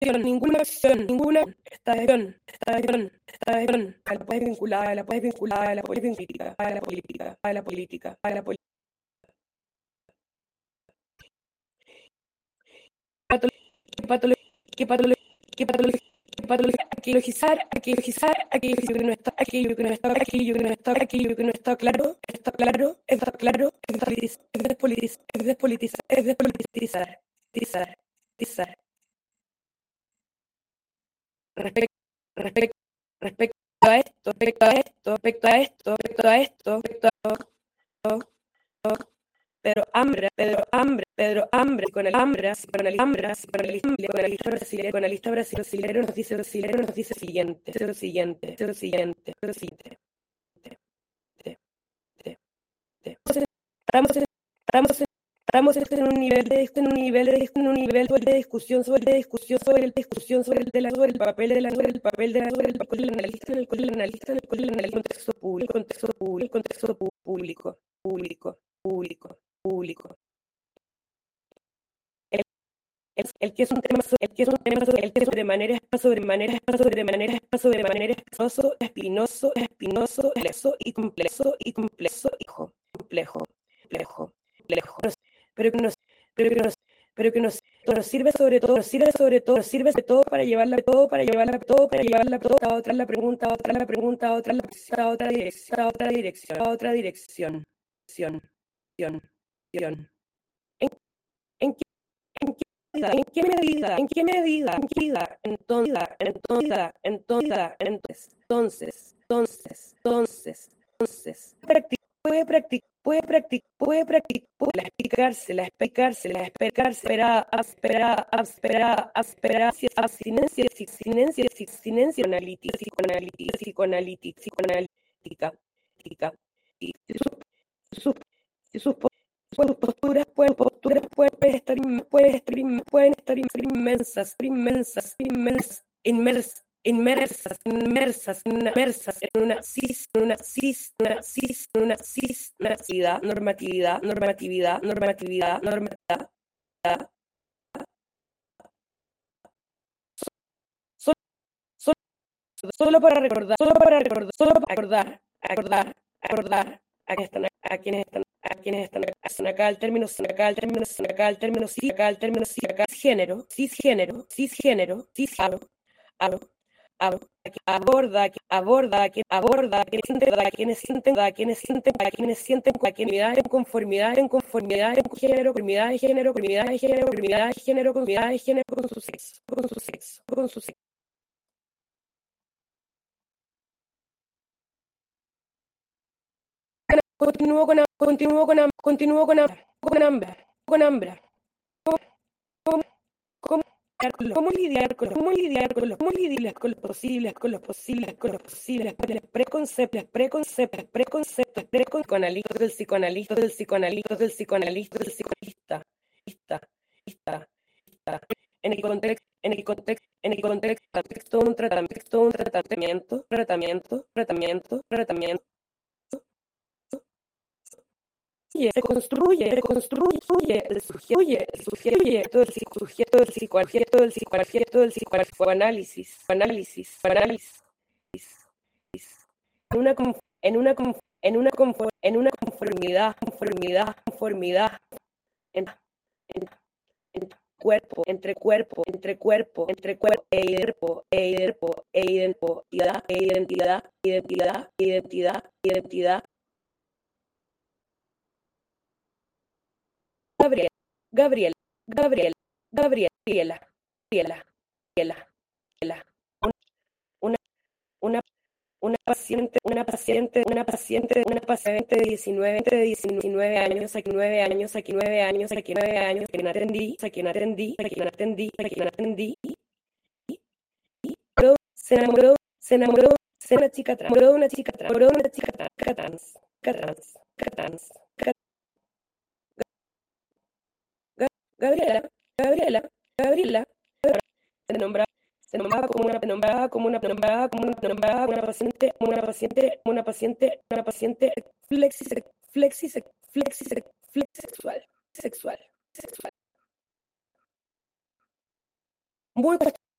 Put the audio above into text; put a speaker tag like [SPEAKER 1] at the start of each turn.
[SPEAKER 1] ninguna acción, ninguna estación, la puedes vincular, a la política, a la política, a la política, a la política. Patologizar aquello que no está, aquello que no está claro, es despolitizar. Respecto, respecto, respecto a esto, Pedro Hambre, con el hambre, psicoanalista brasileño nos dice lo siguiente. Estamos en un nivel de discusión sobre el papel del analista en el contexto público. El que es un tema sobre manera espinoso y complejo, pero que nos sirve sobre todo para llevarla a otra dirección. ¿En qué medida? Entonces, puede explicarse, abstinencia psicoanalítica, y sus posturas pueden estar inmersas en una normatividad. Solo para recordar a quienes están acá el término cisgénero, aborda a quienes sienten en conformidad de género con su sexo. Continúo con hambre. ¿Cómo lidiar con los posibles preconceptos del psicoanalista, en el contexto de un tratamiento, se construye el sujeto del psicoanálisis, en una conformidad entre cuerpo identidad. Gabriela, una paciente de 19 años, a quien atendí, se enamoró de una chica trans. Gabriela se nombraba como una paciente flexisexual. Muy